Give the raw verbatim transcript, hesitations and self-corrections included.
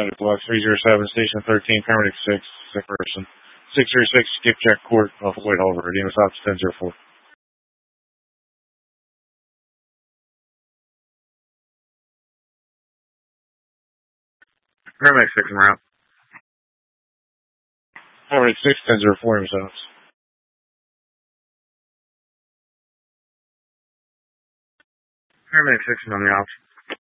nine o'clock, three zero seven, Station thirteen, Paramedic six, sick person. six zero six, Skipjack Court off of Whitehall Road, E M S Ops ten zero four. Paramedic six en route. Paramedic six, ten zero four, E M S Ops. Paramedic six is on the ops.